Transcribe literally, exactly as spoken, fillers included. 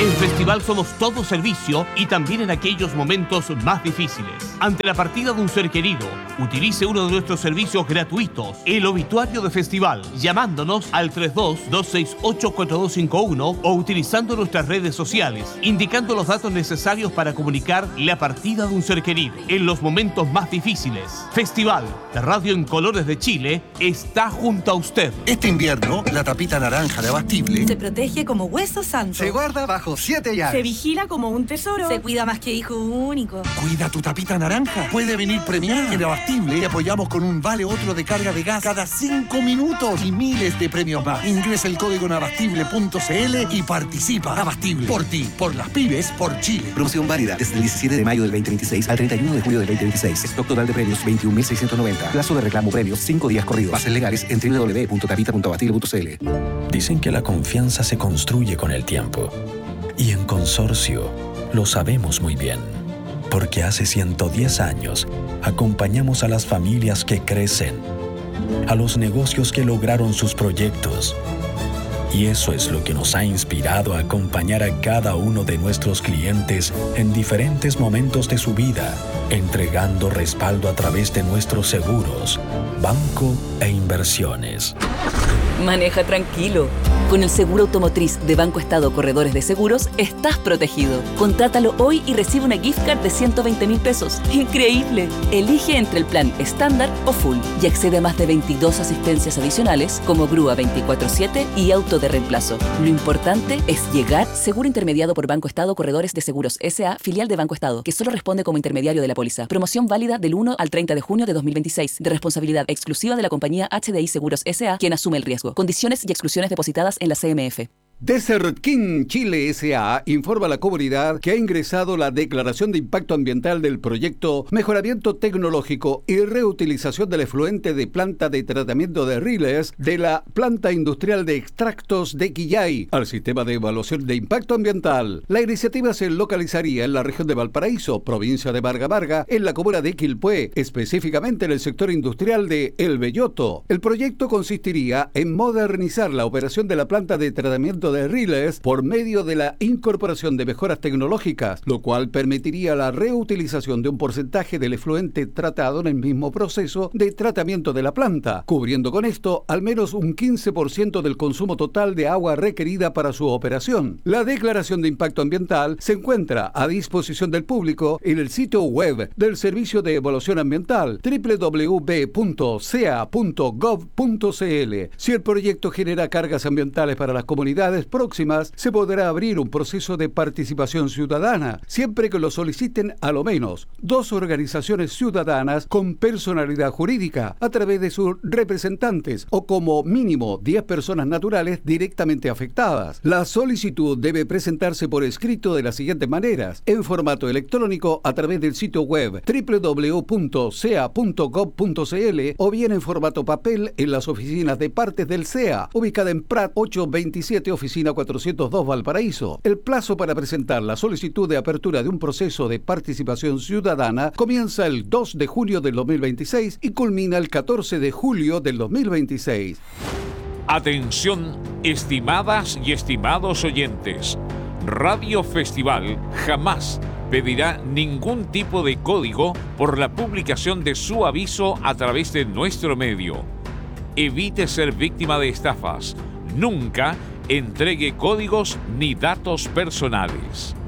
En Festival somos todo servicio y también en aquellos momentos más difíciles. Ante la partida de un ser querido, utilice uno de nuestros servicios gratuitos, el obituario de Festival, llamándonos al tres dos dos seis ocho cuatro dos cinco uno o utilizando nuestras redes sociales, indicando los datos necesarios para comunicar la partida de un ser querido. En los momentos más difíciles, Festival, la radio en colores de Chile, está junto a usted. Este invierno, la tapita naranja de Abastible se protege como hueso santo. Se guarda bajo siete llaves. Se vigila como un tesoro. Se cuida más que hijo único. Cuida tu tapita naranja. Puede venir premiada. En Abastible te apoyamos con un vale otro de carga de gas cada cinco minutos y miles de premios más. Ingresa el código en abastible punto c l y participa. Abastible. Por ti, por las pymes, por Chile. Promoción válida desde el diecisiete de mayo del veinte veintiséis al treinta y uno de julio del veinte veintiséis. Stock total de premios veintiún mil seiscientos noventa. Plazo de reclamo premios cinco días corridos. Bases legales en doble u doble u doble u punto tapita punto abastible punto c l. Dicen que la confianza se construye con el tiempo. Y en Consorcio lo sabemos muy bien. Porque hace ciento diez años acompañamos a las familias que crecen, a los negocios que lograron sus proyectos. Y eso es lo que nos ha inspirado a acompañar a cada uno de nuestros clientes en diferentes momentos de su vida, entregando respaldo a través de nuestros seguros, banco e inversiones. Maneja tranquilo. Con el seguro automotriz de Banco Estado Corredores de Seguros, estás protegido. Contrátalo hoy y recibe una gift card de ciento veinte mil pesos. ¡Increíble! Elige entre el plan estándar o full y accede a más de veintidós asistencias adicionales como grúa veinticuatro siete y auto de reemplazo. Lo importante es llegar. Seguro intermediado por Banco Estado Corredores de Seguros S A, filial de Banco Estado, que solo responde como intermediario de la póliza. Promoción válida del uno al treinta de junio de dos mil veintiséis, de responsabilidad exclusiva de la compañía H D I Seguros S A, quien asume el riesgo. Condiciones y exclusiones depositadas en la C M F. Desert King Chile S A informa a la comunidad que ha ingresado la declaración de impacto ambiental del proyecto Mejoramiento Tecnológico y Reutilización del efluente de planta de tratamiento de riles de la planta industrial de extractos de Quillay al sistema de evaluación de impacto ambiental. La iniciativa se localizaría en la región de Valparaíso, provincia de Varga Varga, en la comuna de Quilpué, específicamente en el sector industrial de El Belloto. El proyecto consistiría en modernizar la operación de la planta de tratamiento de riles por medio de la incorporación de mejoras tecnológicas, lo cual permitiría la reutilización de un porcentaje del efluente tratado en el mismo proceso de tratamiento de la planta, cubriendo con esto al menos un quince por ciento del consumo total de agua requerida para su operación. La declaración de impacto ambiental se encuentra a disposición del público en el sitio web del Servicio de Evaluación Ambiental doble u doble u doble u punto c a punto gov punto c l. Si el proyecto genera cargas ambientales para las comunidades próximas, se podrá abrir un proceso de participación ciudadana, siempre que lo soliciten a lo menos dos organizaciones ciudadanas con personalidad jurídica a través de sus representantes o como mínimo diez personas naturales directamente afectadas. La solicitud debe presentarse por escrito de las siguientes maneras: en formato electrónico a través del sitio web doble u doble u doble u punto c a punto gov punto c l o bien en formato papel en las oficinas de partes del C E A, ubicada en Prat ochocientos veintisiete, oficina cuatrocientos dos Valparaíso. El plazo para presentar la solicitud de apertura de un proceso de participación ciudadana comienza el dos de junio del dos mil veintiséis y culmina el catorce de julio del dos mil veintiséis. Atención, estimadas y estimados oyentes. Radio Festival jamás pedirá ningún tipo de código por la publicación de su aviso a través de nuestro medio. Evite ser víctima de estafas. Nunca entregue códigos ni datos personales.